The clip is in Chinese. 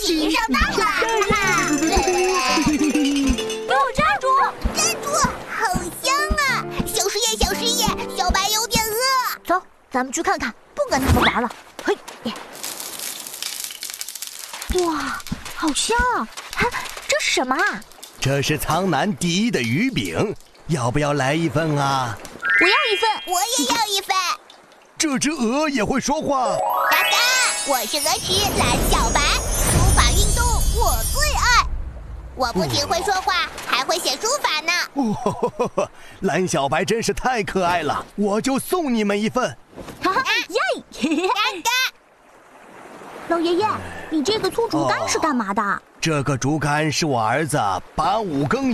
喜上当了！ 给我站住！ 站住！好香啊！小实验，小实验，小白有点饿。 走，咱们去看看，不跟他们玩了。嘿，哇，好香啊！这是什么啊？ 这是苍南第一的鱼饼，要不要来一份啊？ 我要一份， 我也要一份。 这只鹅也会说话。 嘎嘎，我是鹅池蓝小白，书法运动我最爱。我不仅会说话，还会写书法呢。 蓝小白真是太可爱了，我就送你们一份。 哈哈，耶！ 嘎嘎， 老爷爷，你这个粗竹竿是干嘛的？ 这个竹竿是我儿子把5更